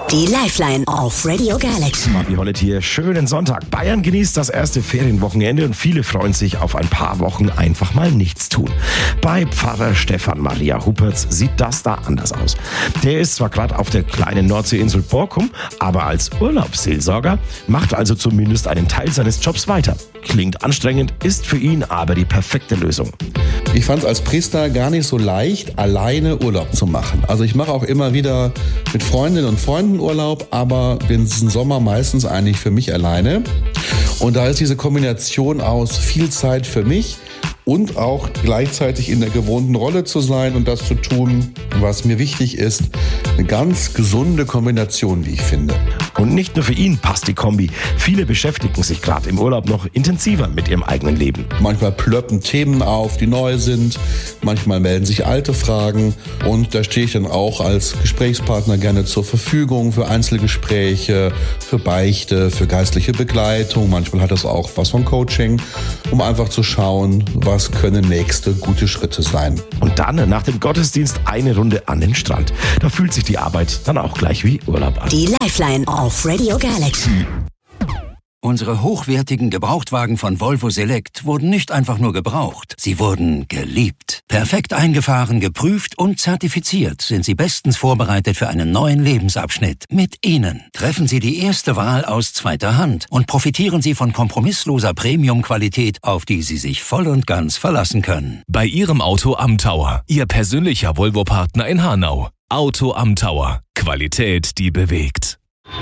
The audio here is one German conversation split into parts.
Die Lifeline auf Radio Galaxy. Martin Hollett hier, schönen Sonntag. Bayern genießt das erste Ferienwochenende und viele freuen sich auf ein paar Wochen einfach mal nichts tun. Bei Pfarrer Stefan Maria Huppertz sieht das da anders aus. Der ist zwar gerade auf der kleinen Nordseeinsel Borkum, aber als Urlaubsseelsorger macht also zumindest einen Teil seines Jobs weiter. Klingt anstrengend, ist für ihn aber die perfekte Lösung. Ich fand es als Priester gar nicht so leicht, alleine Urlaub zu machen. Also ich mache auch immer wieder mit Freundinnen und Freunden Urlaub, aber den Sommer meistens eigentlich für mich alleine. Und da ist diese Kombination aus viel Zeit für mich und auch gleichzeitig in der gewohnten Rolle zu sein und das zu tun, was mir wichtig ist. Eine ganz gesunde Kombination, wie ich finde. Und nicht nur für ihn passt die Kombi. Viele beschäftigen sich gerade im Urlaub noch intensiver mit ihrem eigenen Leben. Manchmal plöppen Themen auf, die neu sind. Manchmal melden sich alte Fragen. Und da stehe ich dann auch als Gesprächspartner gerne zur Verfügung für Einzelgespräche, für Beichte, für geistliche Begleitung. Manchmal hat das auch was von Coaching, um einfach zu schauen, was können nächste gute Schritte sein. Und dann nach dem Gottesdienst eine Runde an den Strand. Da fühlt sich die Arbeit dann auch gleich wie Urlaub an. Die Lifeline auf Radio Galaxy. Unsere hochwertigen Gebrauchtwagen von Volvo Select wurden nicht einfach nur gebraucht, sie wurden geliebt. Perfekt eingefahren, geprüft und zertifiziert sind sie bestens vorbereitet für einen neuen Lebensabschnitt. Mit ihnen treffen Sie die erste Wahl aus zweiter Hand und profitieren Sie von kompromissloser Premium-Qualität, auf die Sie sich voll und ganz verlassen können. Bei Ihrem Auto am Tower, Ihr persönlicher Volvo-Partner in Hanau. Auto am Tower. Qualität, die bewegt.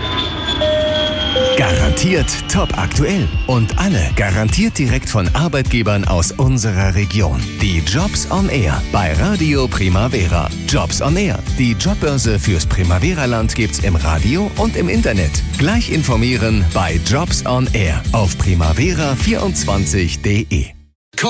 Garantiert top aktuell und alle garantiert direkt von Arbeitgebern aus unserer Region. Die Jobs on Air bei Radio Primavera. Jobs on Air. Die Jobbörse fürs Primavera-Land gibt's im Radio und im Internet. Gleich informieren bei Jobs on Air auf primavera24.de.